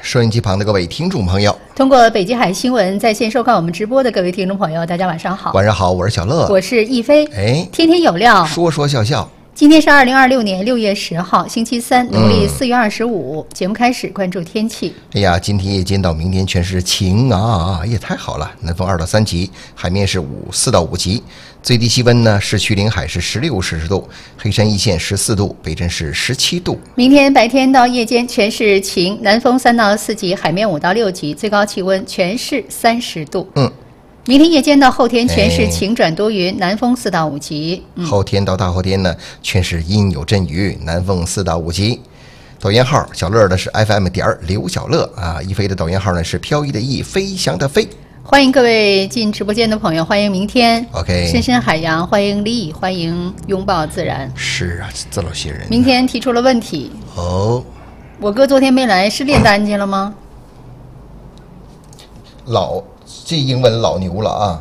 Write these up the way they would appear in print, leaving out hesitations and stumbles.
收音机旁的各位听众朋友， 通过北极海新闻在线收看我们直播的各位听众朋友，大家晚上好。 晚上好，我是小乐， 我是亦菲。 哎， 天天有料， 说说笑笑。 今天是2026年6月10号，星期三，农历4月25。节目开始，关注天气。 哎呀，今天夜间到明天全是晴啊，也太好了。南风2到3级，海面是4到5级，最低气温呢，市区临海是16摄氏度，黑山一线14度，北镇是17度。 明天白天到夜间全是晴，南风3到4级，海面5到6级，最高气温全是30度。明天夜间到后天全是晴转多云，南风4到5级。 后天到大后天呢，全是阴有阵雨，南风4到5级。抖音号小乐的是 FM 刘小乐啊，亦菲的抖音号呢是飘逸的逸，飞翔的飞。 欢迎各位进直播间的朋友，欢迎明天。 OK， 深深海洋，欢迎丽，欢迎拥抱自然。 是啊，这老些人。 明天提出了问题哦， 我哥昨天没来，是炼丹去了吗？ 这英文老牛了啊！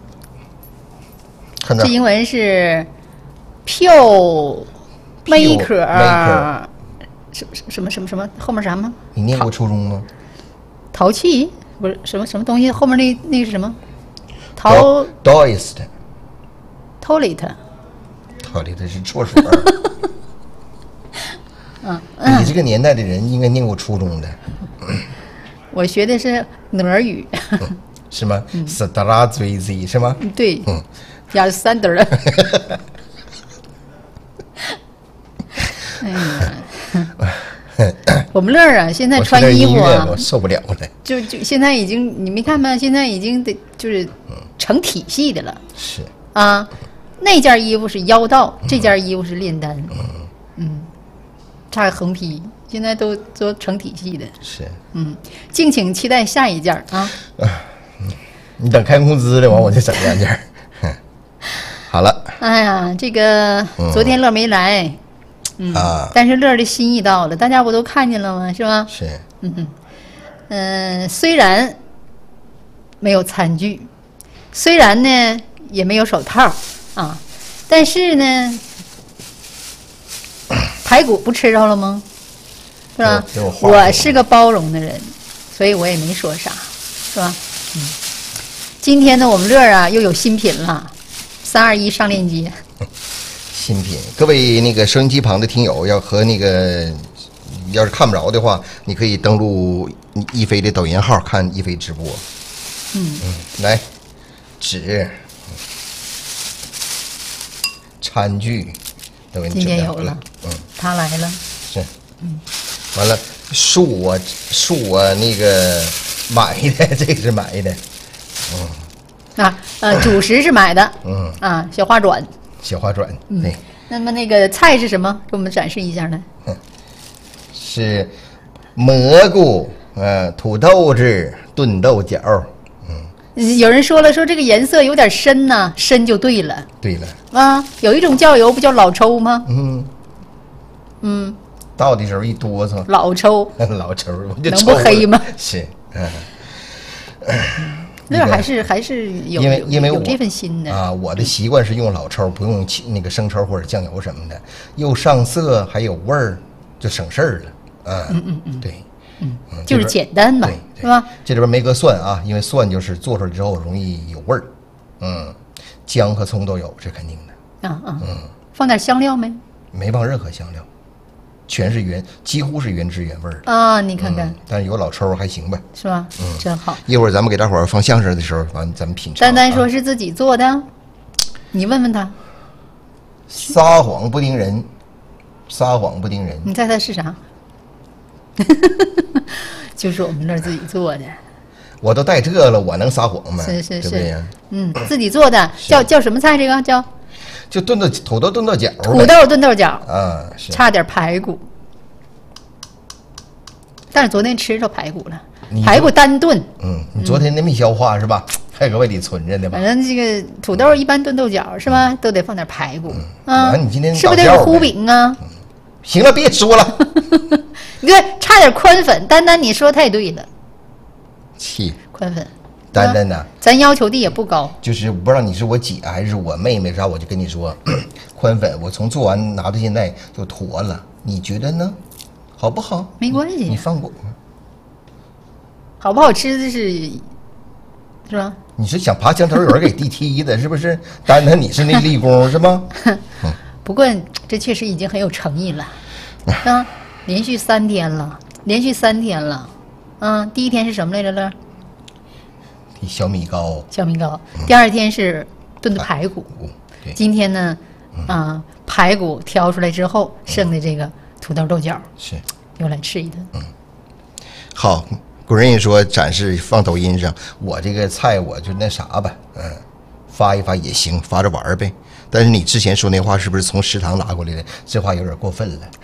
看这英文是 Pure Maker， 什么后面啥吗？ 你念过初中吗？ 陶器不是什么东西，后面那是什么 ？Taoist。 Toilet 是厕所。你这个年代的人应该念过初中的。 我学的是哪语。 是吗？斯特拉追 Z 是吗？ 对，亚历山大了。哎呀，我们乐儿啊，现在穿衣服啊， 我受不了了。 就现在已经，你没看吗？现在已经得就是成体系的了。 是啊，那件衣服是妖道，这件衣服是炼丹。差个横批。现在都成体系的。 是。 敬请期待下一件啊。 你等开工资了，我就整两件。好了。 哎呀，这个昨天乐没来，但是乐的心意到了，大家不都看见了吗？是吧？ 是。 虽然没有餐具，虽然呢也没有手套啊，但是呢，排骨不吃着了吗？是吧？我是个包容的人，所以我也没说啥，是吧？今天呢，我们乐啊又有新品了，3、2、1上链接。 新品，各位那个收音机旁的听友，要是看不着的话，你可以登录亦菲的抖音号看亦菲直播。来，纸、餐具都给你今天有了。他来了。 是。完了，恕我那个买的，这个是买的。 主食是买的。小花转。 对。 那么那个菜是什么？给我们展示一下呢？ 是蘑菇、土豆子、炖豆角。 有人说了，说这个颜色有点深呐，深就对了。 对了。 有一种酱油不叫老抽吗？ 倒的时候一哆嗦。 老抽。 老抽， 能不黑吗？ 是。 那还是有这份心的啊！我的习惯是用老抽，不用那个生抽或者酱油什么的，又上色还有味儿，就省事儿了。对， 就是简单嘛，是吧？ 这里边没搁蒜啊，因为蒜就是做出来之后容易有味儿。姜和葱都有，这肯定的。 放点香料没？ 没放任何香料。全是几乎是原汁原味啊！你看看， 但是有老抽还行吧， 是吧？真好。 一会儿咱们给大伙儿放相声的时候，咱们品尝。 丹丹说是自己做的，你问问他。 撒谎不盯人，撒谎不盯人。 你猜他是啥？就是我们那儿自己做的。 我都带这了，我能撒谎吗？ 是， 对不对呀？ 自己做的，叫什么菜？这个叫。 就土豆炖豆角， 土豆炖豆角啊， 差点排骨，但是昨天吃着排骨了，排骨单炖。 你昨天那没消化是吧？还搁胃里存着呢吧？ 反正这个土豆一般炖豆角是吧，都得放点排骨你今天是不是得有糊饼啊？ 行了，别说了。 你对，差点宽粉，丹丹你说太对了。宽粉。 丹丹呐， 咱要求的也不高， 就是不知道你是我姐还是我妹妹啥，我就跟你说，宽粉我从做完拿到现在就坨了，你觉得呢？好不好？ 没关系， 你放过。 好不好吃是吧？ 你是想爬墙头有人给递梯的，是不是？单单你是那立功是吗？ 不过这确实已经很有诚意了。连续3天了，第一天是什么来着乐？ 小米糕。 第2天是炖的排骨。今天呢，排骨挑出来之后，剩的这个土豆豆角是又来吃一顿。 好，古人也说展示放抖音上，我这个菜我就那啥吧，发一发也行，发着玩呗。但是你之前说那话是不是从食堂拿过来的？这话有点过分了。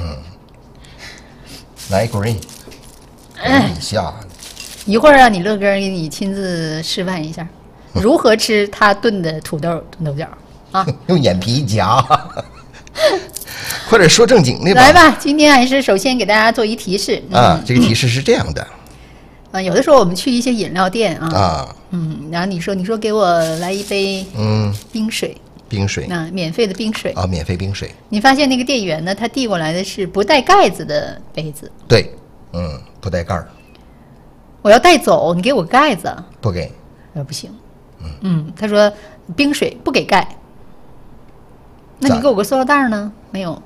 来，古人，一下一会儿让你乐哥给你亲自示范一下，如何吃他炖的土豆炖豆角啊？ 用眼皮夹。快点说正经的吧。 来吧，今天还是首先给大家做一提示这个提示是这样的。 有的时候我们去一些饮料店然后你说给我来一杯冰水。免费的冰水免费冰水。 你发现那个店员呢，他递过来的是不带盖子的杯子。 对，不带盖儿。 我要带走，你给我盖子。 不给。 不行。他说冰水不给盖。那你给我个塑料袋呢？没有。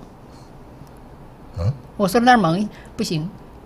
我塑料袋蒙不行。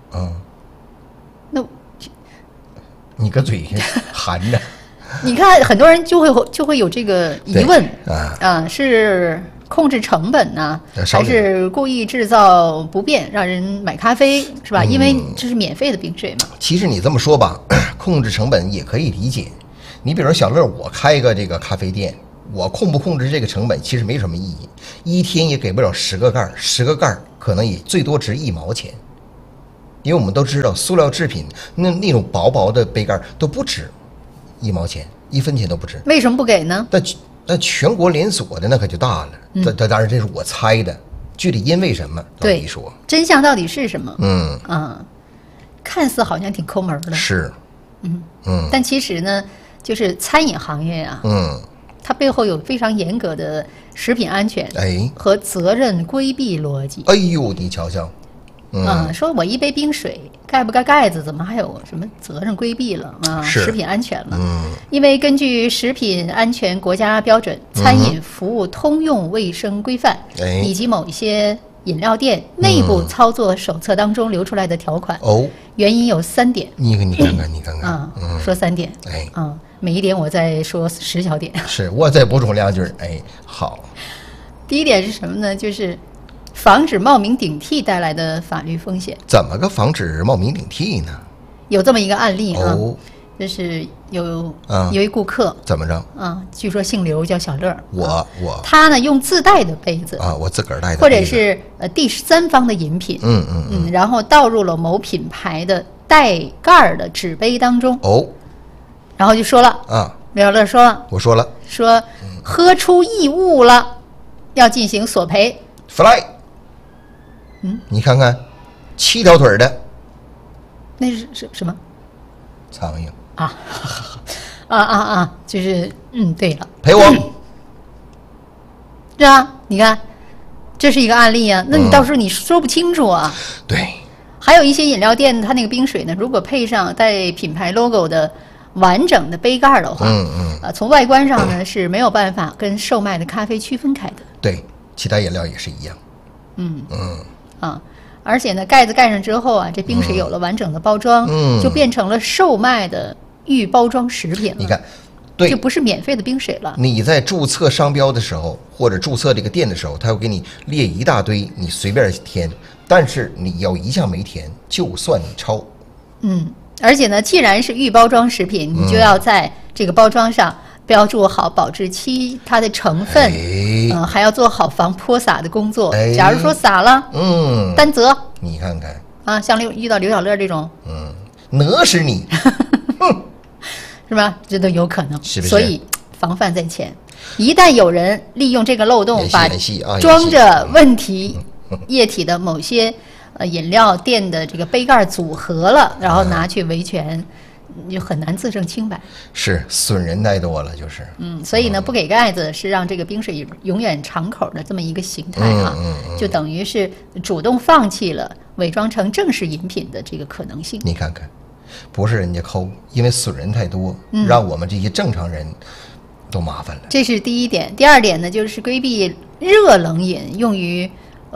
那你个嘴含着。 你看，很多人就会有这个疑问是控制成本呢，还是故意制造不便让人买咖啡，是吧？因为这是免费的冰水嘛。 其实你这么说吧，控制成本也可以理解。你比如小乐，我开个这个咖啡店，我控不控制这个成本其实没什么意义，一天也给不了10个盖，10个盖可能也最多值1毛钱。因为我们都知道，塑料制品那种薄薄的杯盖都不值1毛钱，1分钱都不值。 为什么不给呢？ 但全国连锁的那可就大了。当然这是我猜的，具体因为什么都没说。 真相到底是什么？看似好像挺抠门的。 是。 但其实呢，就是餐饮行业啊，它背后有非常严格的食品安全和责任规避逻辑。 哎呦，你瞧瞧。 说我一杯冰水盖不盖盖子，怎么还有什么责任规避了食品安全了。因为根据食品安全国家标准、餐饮服务通用卫生规范以及某一些饮料店内部操作手册当中留出来的条款，原因有3点。 你看看说3点。每一点我再说10小点。 是我再补充2句。好。 第一点是什么呢？就是防止冒名顶替带来的法律风险。 怎么个防止冒名顶替呢？ 有这么一个案例就是有一位顾客怎么着据说姓刘，叫小乐。他呢用自带的杯子我自个儿带的杯子， 或者是第三方的饮品然后倒入了某品牌的带盖的纸杯当中然后就说了刘小乐说了， 我说了， 说喝出异物了，要进行索赔。 fly。你看看，7条腿的， 那是什么？ 苍蝇就是对了， 赔我。 是啊，你看，这是一个案例啊。那你到时候你说不清楚啊。 对。 还有一些饮料店，它那个冰水呢，如果配上带品牌 logo 的完整的杯盖的话，从外观上呢是没有办法跟售卖的咖啡区分开的。 对，其他饮料也是一样。 而且呢，盖子盖上之后啊，这冰水有了完整的包装，就变成了售卖的预包装食品了。 你看，对， 就不是免费的冰水了。 你在注册商标的时候，或者注册这个店的时候，他会给你列一大堆，你随便填，但是你要一项没填，就算你抄。 而且呢，既然是预包装食品，你就要在这个包装上标注好保质期、它的成分，还要做好防泼洒的工作。假如说洒了，担责。 你看看像遇到刘小乐这种， 讹死你， 是吧？这都有可能， 是不是？ 所以防范在前。一旦有人利用这个漏洞，把装装着问题液体的某些饮料店的这个杯盖组合了，然后拿去维权。你就很难自证清白， 是损人太多了，就是。 所以呢，不给盖子是让这个冰水永远敞口的这么一个形态就等于是主动放弃了伪装成正式饮品的这个可能性。 你看看， 不是人家抠，因为损人太多，让我们这些正常人都麻烦了。 这是第一点。第二点呢，就是规避热冷饮用于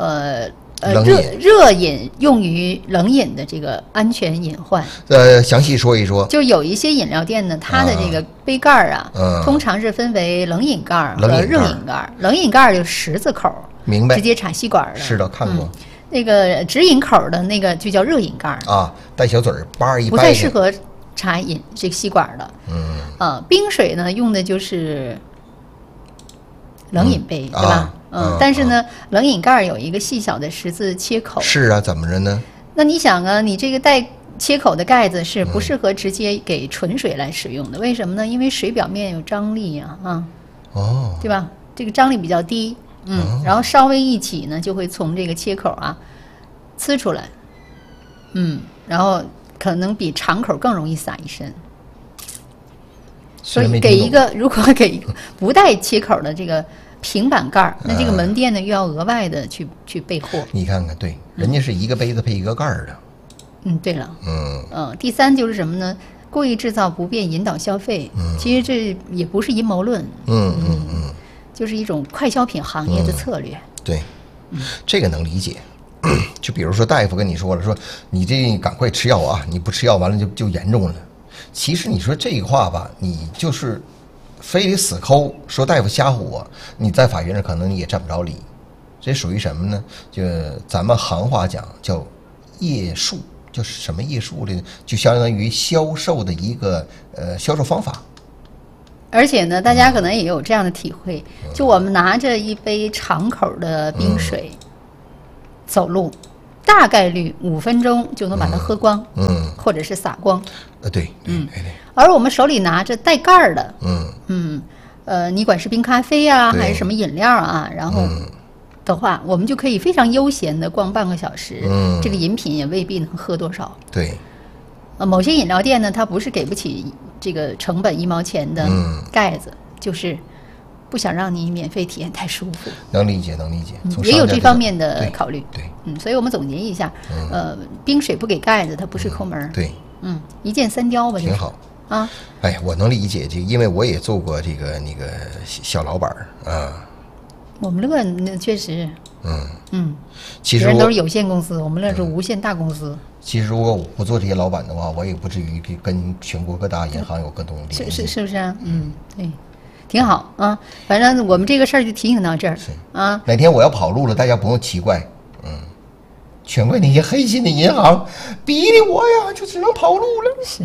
热饮用于冷饮的这个安全隐患。 详细说一说。 就有一些饮料店呢，它的这个杯盖啊，通常是分为冷饮盖和热饮盖。冷饮盖就十字口， 明白， 直接插吸管的。 是的，看过。 那个直饮口的那个就叫热饮盖啊，带小嘴儿，叭一掰。 不太适合插这个吸管的。冰水呢用的就是冷饮杯，对吧？但是呢，冷饮盖有一个细小的十字切口。 是啊，怎么着呢？ 那你想啊，你这个带切口的盖子是不适合直接给纯水来使用的。为什么呢？因为水表面有张力啊，对吧？这个张力比较低，然后稍微一起呢，就会从这个切口啊呲出来，然后可能比长口更容易洒一身。所以如果给一个不带切口的这个平板盖，那这个门店呢又要额外的去备货。 你看看，对，人家是一个杯子配一个盖的。 对了，第三就是什么呢？故意制造不便引导消费，其实这也不是阴谋论，就是一种快消品行业的策略。 对，这个能理解。就比如说大夫跟你说了，说你这赶快吃药啊，你不吃药完了就严重了。其实你说这话吧，你就是非得死抠，说大夫瞎唬我，你在法院上可能你也占不着理。这属于什么呢？就咱们行话讲叫业术，就是什么业术呢？就相当于销售的一个销售方法。 而且呢，大家可能也有这样的体会，就我们拿着一杯长口的冰水走路，大概率5分钟就能把它喝光，或者是洒光。 对， 而我们手里拿着带盖儿的，你管是冰咖啡啊，还是什么饮料啊，然后的话，我们就可以非常悠闲的逛半个小时，这个饮品也未必能喝多少。 对， 某些饮料店呢，它不是给不起这个成本1毛钱的盖子，就是不想让你免费体验太舒服。 能理解。 也有这方面的考虑。 对， 所以我们总结一下，冰水不给盖子，它不是抠门。 对， 一箭三雕吧， 挺好啊。 哎，我能理解，就因为我也做过这个那个小老板啊。 我们乐那确实， 其实别人都是有限公司，我们乐是无限大公司。 其实如果我不做这些老板的话，我也不至于跟全国各大银行有更多联系。 是不是啊？对，挺好啊。反正我们这个事儿就提醒到这儿啊。 哪天我要跑路了，大家不用奇怪，全怪那些黑心的银行逼的我呀，就只能跑路了。 是，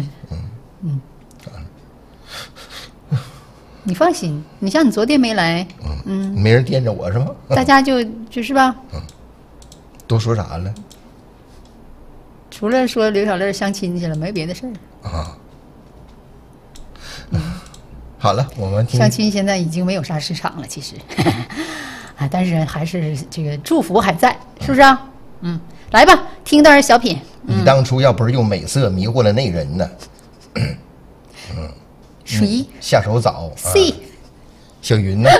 你放心，你像你昨天没来， 没人惦着我是吗？ 大家就是吧， 都说啥了？ 除了说刘小乐相亲去了，没别的事儿啊。好了，我们相亲现在已经没有啥市场了，其实，但是还是这个祝福还在，是不是啊？来吧，听段小品。 你当初要不是用美色迷惑了那人呢？ 谁？ 下手早。 C。 小云呢？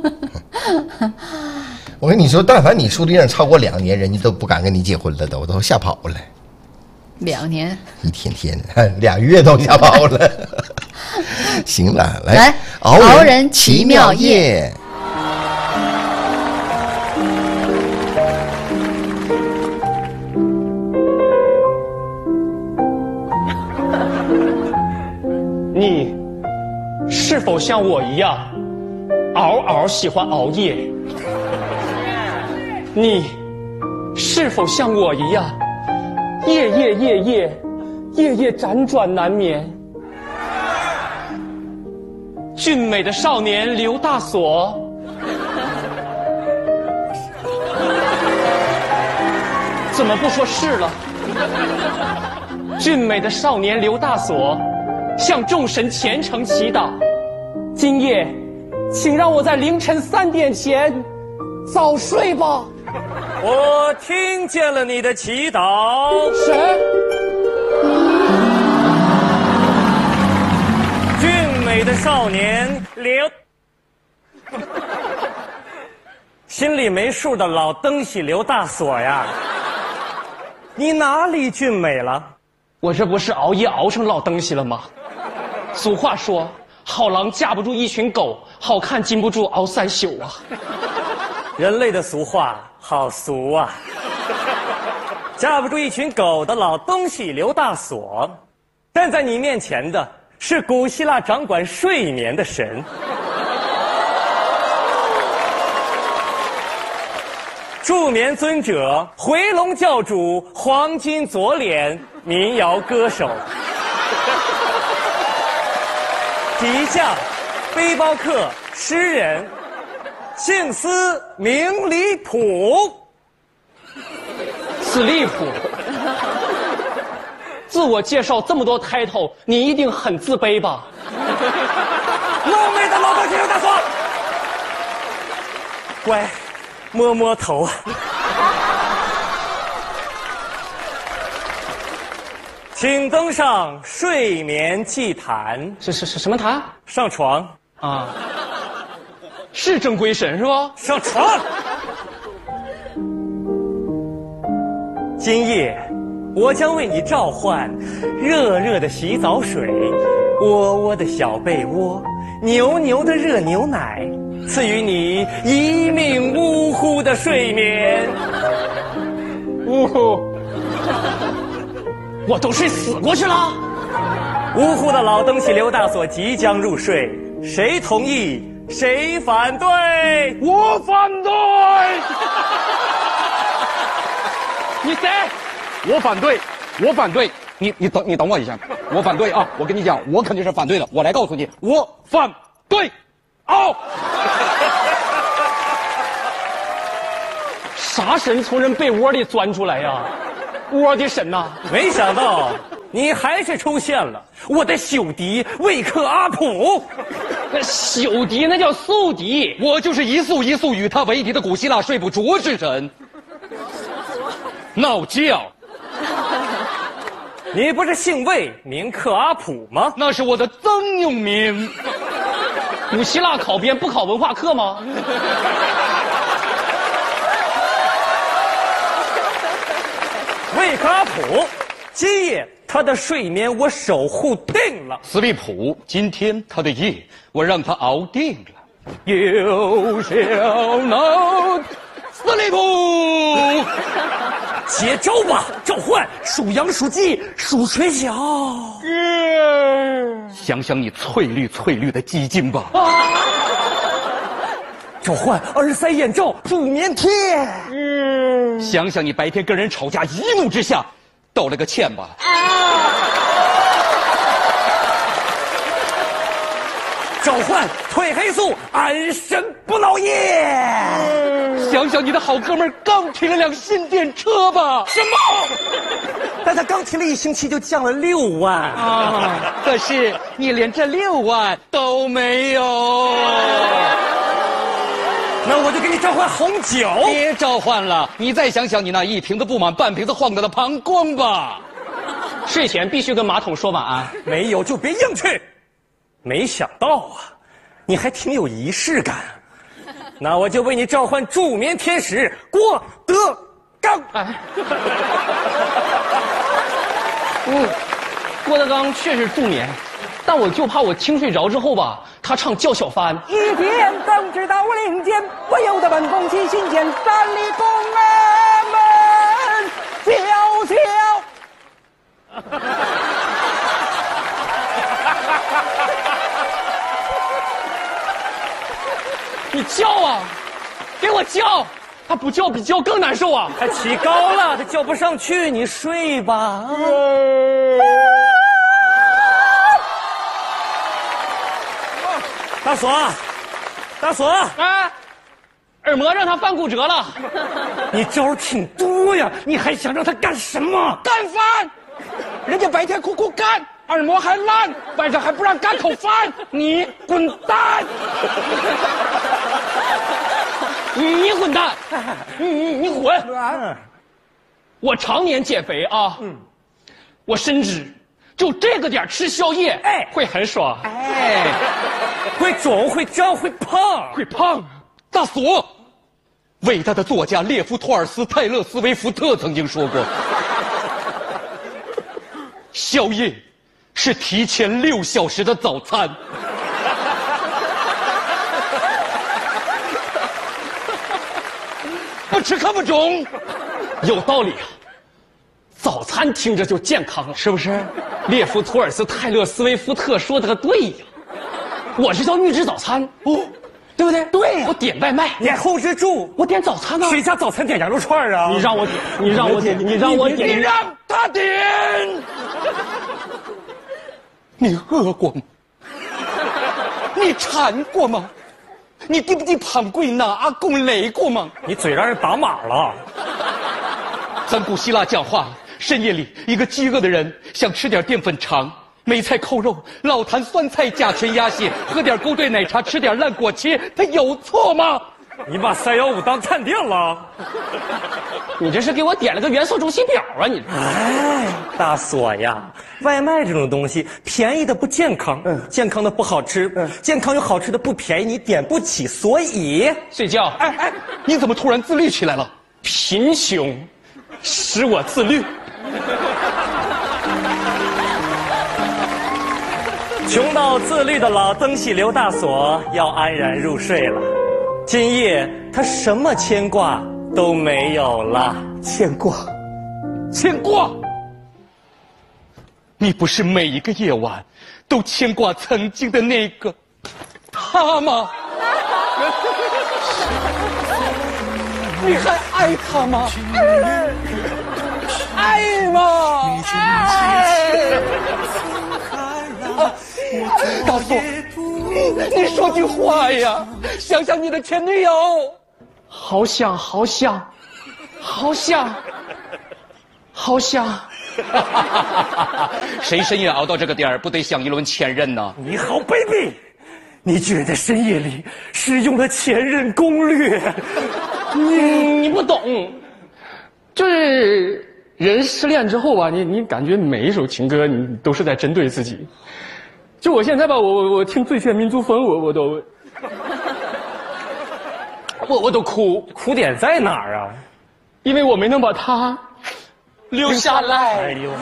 我跟你说，但凡你处对象超过2年，人家都不敢跟你结婚了，都吓跑了。 2年？ 一天2月都吓跑了。行了， 来熬人奇妙夜。 你是否像我一样嗷嗷喜欢熬夜？你是否像我一样夜夜辗转难眠？俊美的少年刘大锁，怎么不说是了？俊美的少年刘大锁向众神虔诚祈祷，今夜请让我在凌晨3点前早睡吧。 我听见了你的祈祷。 神， 俊美的少年心里没数的老登喜刘大锁呀，你哪里俊美了？ 我这不是熬夜熬成老东西了吗？俗话说，好狼架不住一群狗，好看经不住熬3宿啊。 人类的俗话好俗啊！架不住一群狗的老东西刘大所，站在你面前的是古希腊掌管睡眠的神。助眠尊者，回笼教主，黄金左脸，民谣歌手，皮匠，背包客，诗人，姓司名离谱。 死离谱！自我介绍这么多 title， 你一定很自卑吧？ 冒昧的老东西刘大所，乖，摸摸头。请登上睡眠祭坛。 什么坛？ 上床啊？是正规神是吧？ 上床。今夜，我将为你召唤热热的洗澡水，窝窝的小被窝，牛牛的热牛奶，赐予你一命呜呼的睡眠。 呜呼！我都睡死过去了。 呜呼的老东西刘大所即将入睡，谁同意？谁反对？ 我反对。你谁？ 我反对，我反对。你等我一下，我反对啊！我跟你讲，我肯定是反对的。我来告诉你，我反对。哦。 啥神从人被窝里钻出来呀？我的神呐！ 没想到你还是出现了，我的宿敌魏克阿普。 那宿敌那叫宿敌， 我就是一宿一宿与他为敌的古希腊睡不着之神。闹觉。 你不是姓魏名克阿普吗？ 那是我的曾用名。 古希腊考编不考文化课吗？ 魏克阿普，今夜他的睡眠我守护定了。 斯利普，今天他的夜我让他熬定了。有小闹，斯利普。 接招吧，召唤属羊、属鸡、属水饺。 想想你翠绿翠绿的鸡精吧。 召唤耳塞眼罩助眠贴。 想想你白天跟人吵架，一怒之下道了个歉吧。 召唤褪黑素安神不老液。 想想你的好哥们儿刚提了辆新电车吧。 什么？但他刚提了1星期就降了6万啊！可是你连这6万都没有。 那我就给你召唤红酒。 别召唤了，你再想想你那一瓶子不满半瓶子晃荡的膀胱吧。 睡前必须跟马桶说晚安。 没有就别硬去。没想到啊，你还挺有仪式感。那我就为你召唤助眠天使郭德纲。 郭德纲确实助眠，但我就怕我听睡着之后吧，他唱叫小帆。 一天更知道领间，不由得本宫起心间，三里宫门悄悄。 你叫啊，给我叫！他不叫比叫更难受啊！ 他起高了，他叫不上去，你睡吧。大锁，大锁！ 哎，耳膜让他犯骨折了。 你招挺多呀，你还想让他干什么？ 干饭！人家白天苦苦干，耳膜还烂，晚上还不让干口饭，你滚蛋！ 你滚蛋！你滚！我常年减肥啊，我深知，就这个点吃宵夜，会很爽， 会肿，会胀，会胖， 会胖。大锁，伟大的作家列夫·托尔斯泰勒斯维夫特曾经说过， 宵夜是提前6小时的早餐。不吃可不中， 有道理啊。早餐听着就健康了，是不是？列夫·托尔斯泰勒·斯威夫特说的对呀，我这叫预制早餐哦，对不对？ 对呀我点外卖， 点后自助， 我点早餐呢。 谁家早餐点羊肉串啊？ 你让我点，你让我点，你让我点， 你让他点。你饿过吗？你馋过吗？你对不对胖贵哪公累过吗？ 你嘴让人打码了。 咱古希腊讲话，深夜里一个饥饿的人想吃点淀粉肠、梅菜扣肉、老坛酸菜、甲醛鸭血，喝点勾兑奶茶，吃点烂果切，他有错吗？ 你把315当探店了？ 你这是给我点了个元素周期表啊！你， 哎，大锁呀，外卖这种东西，便宜的不健康，健康的不好吃，健康又好吃的不便宜，你点不起，所以睡觉。 哎，你怎么突然自律起来了？ 贫穷使我自律。 穷到自律的老曾喜刘大锁要安然入睡了。今夜他什么牵挂都没有了。 牵挂，牵挂。你不是每一个夜晚都牵挂曾经的那个他吗？你还爱他吗？爱吗？爱。大锁，你说句话呀！想想你的前女友。 好想，好想，好想，好想。 谁深夜熬到这个点儿，不得想一轮前任呢？ 你好卑鄙！你居然在深夜里使用了前任攻略。 你不懂，就是人失恋之后吧，你感觉每一首情歌你都是在针对自己。就我现在吧，我听《最炫民族风》，我都哭， 哭点在哪儿啊？ 因为我没能把他留下来。 哎呦，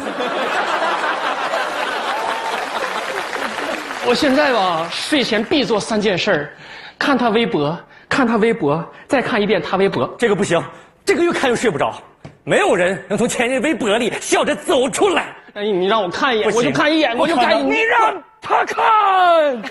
我现在吧，睡前必做3件事儿：看他微博，看他微博，再看一遍他微博。 这个不行，这个越看越睡不着。没有人能从前任微博里笑着走出来。 哎，你让我看一眼， 我就看一眼，我就看一眼。 你让他看。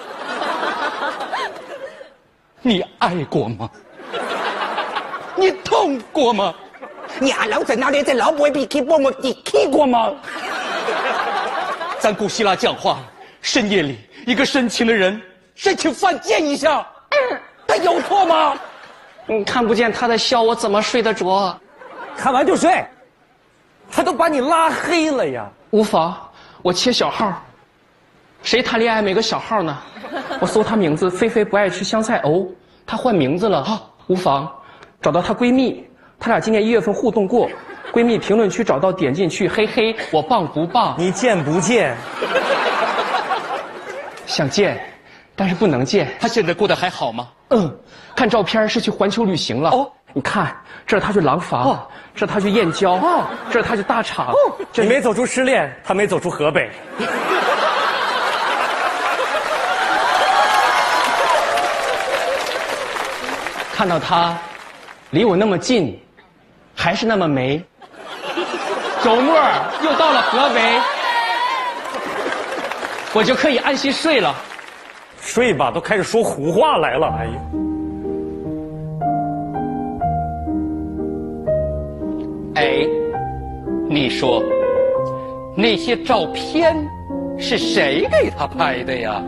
你爱过吗？你痛过吗？ 你阿老在那里在老不会比 K 波我你 K 过吗？ 咱古希腊讲话，深夜里一个深情的人深情犯贱一下，他有错吗？ 你看不见他的笑，我怎么睡得着？ 看完就睡，他都把你拉黑了呀。 无妨，我切小号。谁谈恋爱没个小号呢？我搜她名字，菲菲不爱吃香菜藕，她换名字了。无妨，找到她闺蜜，她俩今年1月份互动过，闺蜜评论区找到，点进去，嘿嘿，我棒不棒？ 你见不见？ 想见，但是不能见。 他现在过得还好吗？ 看照片是去环球旅行了。你看，这是他去廊坊，这是他去燕郊，这是他去大厂。 你没走出失恋，他没走出河北。 看到他，离我那么近，还是那么美。周末又到了合肥，我就可以安心睡了。 睡吧，都开始说胡话来了。哎呀， 哎，你说那些照片是谁给他拍的呀？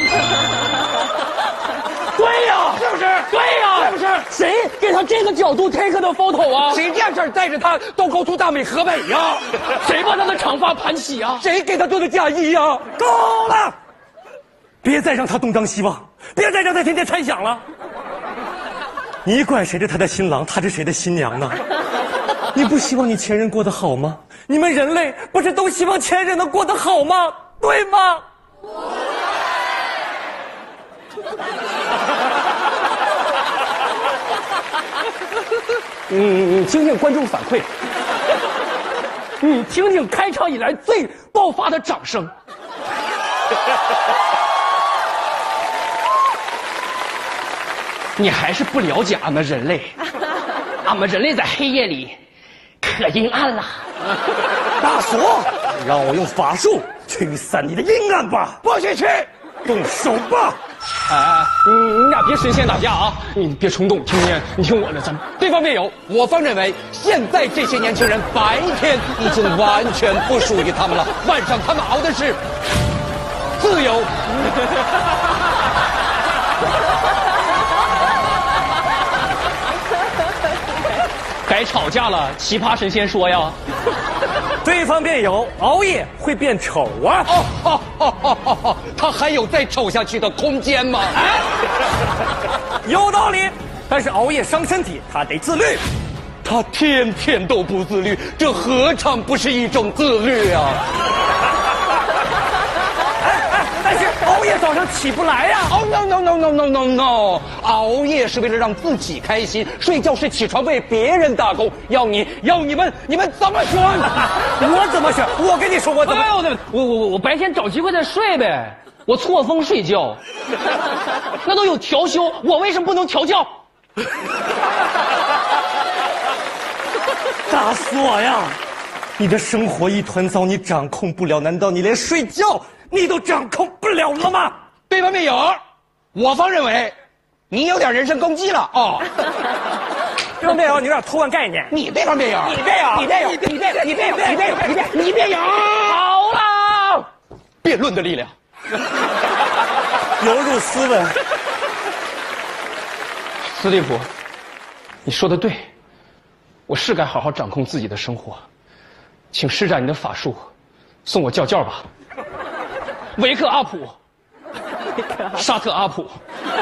对呀，是不是？对呀，是不是？谁给他这个角度 take 的 photo 啊？ 谁这样带着他到高速大美河北呀？ 谁把他的长发盘起啊？ 谁给他做的嫁衣呀？ 够了！别再让他东张西望，别再让他天天猜想了。你管谁是他的新郎，他是谁的新娘呢？你不希望你前任过得好吗？你们人类不是都希望前任能过得好吗？对吗？ 你听听观众反馈， 你听听开场以来最爆发的掌声。你还是不了解俺们人类，俺们人类在黑夜里可阴暗了。 大锁，让我用法术驱散你的阴暗吧！ 不许去！ 动手吧！ 你俩别神仙打架啊！你别冲动，听不见？你听我的，咱对方辩友。 我方认为，现在这些年轻人白天已经完全不属于他们了，晚上他们熬的是自由。 该吵架了，奇葩神仙说呀。 对方辩友，熬夜会变丑啊！ 他还有再丑下去的空间吗？ 有道理，但是熬夜伤身体，他得自律。 他天天都不自律，这何尝不是一种自律啊？ 但是熬夜早上起不来呀！ 哦 no！ 熬夜是为了让自己开心，睡觉是起床为别人打工。要你们怎么选？ 我怎么选？我跟你说，我怎么？ 我白天找机会再睡呗。我错峰睡觉，那都有调休，我为什么不能调教？ 大锁呀，你的生活一团糟，你掌控不了，难道你连睡觉你都掌控不了了吗？ 对方辩友，我方认为你有点人身攻击了哦。 对方辩友，你有点偷换概念。 你对方辩友， 你辩友， 好了， 辩论的力量， 流入斯文。 斯利普，你说的对，我是该好好掌控自己的生活，请施展你的法术，送我叫吧。维克阿普，沙特阿普。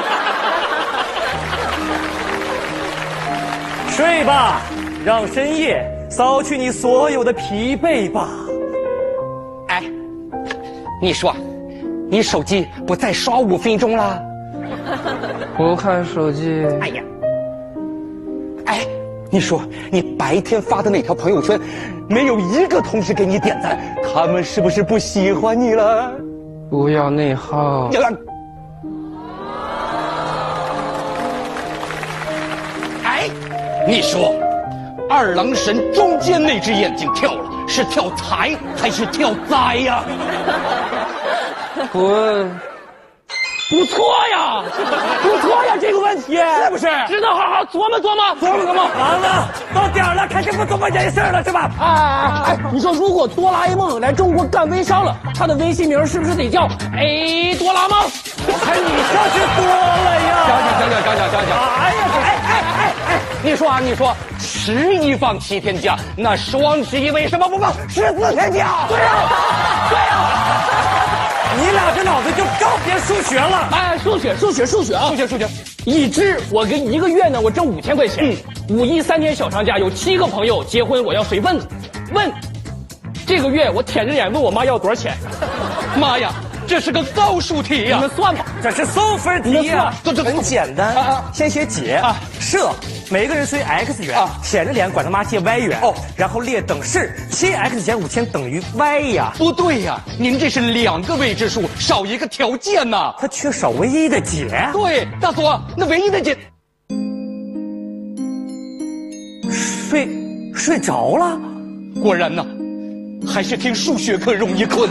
睡吧，让深夜扫去你所有的疲惫吧。 哎，你说，你手机不再刷5分钟了？ 不看手机。 哎呀，哎，你说你白天发的那条朋友圈，没有一个同事给你点赞，他们是不是不喜欢你了？ 不要内耗。 哎，你说，二郎神中间那只眼睛跳了，是跳财还是跳灾呀？ 不错呀，这个问题是不是？ 值得好好琢磨琢磨。 完了，到点儿了，开始不琢磨这事儿了是吧？ 哎，你说如果哆啦 A 梦来中国干微商了，他的微信名是不是得叫哆啦 A 梦？ 哎，你这是多了呀！ 讲。 哎呀， 你说11放7天假，那双11为什么不放14天假？ 对呀。 你俩这脑子就更别数学了。 哎，数学啊，数学。已知我跟1个月呢，我挣5000块钱。5一3天小长假，有7个朋友结婚，我要随份子。问，这个月我舔着脸问我妈要多少钱？ 妈呀！这是个高数题呀！ 你们算吧， 这是送分题呀，这很简单。先写解，设每个人随 x 元，舔着脸管他妈借 y 元，然后列等式，切 x 减5000等于 y 呀。 不对呀，您这是2个未知数，少一个条件呐。 它缺少唯一的解。 对，大佐，那唯一的解， 睡着了。 果然呐，还是听数学课容易困。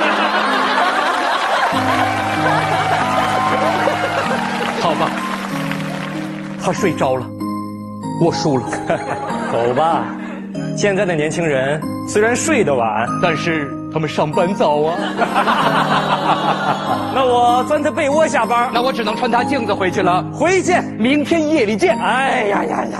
好吧，他睡着了，我输了。走吧，现在的年轻人虽然睡得晚， 但是他们上班早啊。 那我钻他被窝下班， 那我只能穿他镜子回去了。 回去见， 明天夜里见。 哎呀！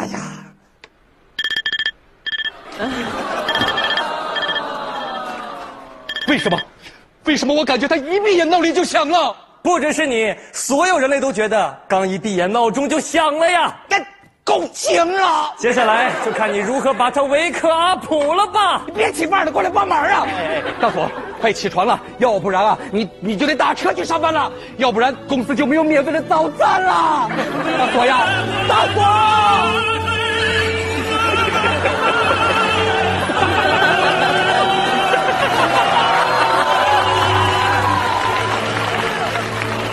为什么我感觉他一闭眼闹铃就响了？ 不只是你，所有人类都觉得刚一闭眼闹钟就响了呀！ 够呛了。 接下来就看你如何把他维克阿普了吧！ 你别起范了，过来帮忙啊！大佐，快起床了，要不然啊，你就得打车去上班了，要不然公司就没有免费的早餐了。大佐呀，大佐！